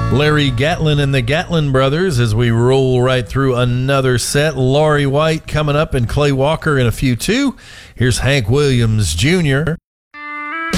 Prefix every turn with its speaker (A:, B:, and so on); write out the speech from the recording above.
A: Larry Gatlin and the Gatlin Brothers as we roll right through another set. Laurie White coming up and Clay Walker in a few too. Here's Hank Williams Jr.